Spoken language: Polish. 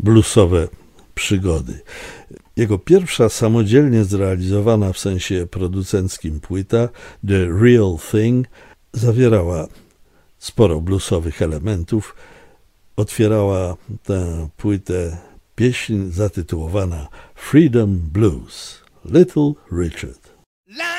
bluesowe przygody. Jego pierwsza samodzielnie zrealizowana w sensie producenckim płyta The Real Thing zawierała sporo bluesowych elementów. Otwierała tę płytę pieśń zatytułowana Freedom Blues, Little Richard.